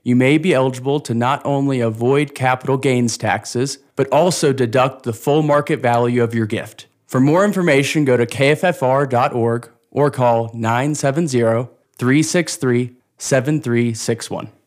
you may be eligible to not only avoid capital gains taxes, but also deduct the full market value of your gift. For more information, go to kffr.org or call 970-363-7361.